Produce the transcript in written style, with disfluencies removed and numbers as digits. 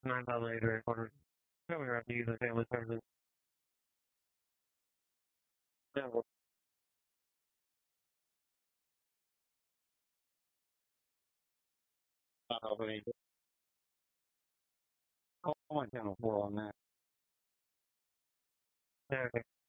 9 later recorder. So we have to use the family services. Yeah, well, I mean, I want channel 4 on that. Yeah, okay.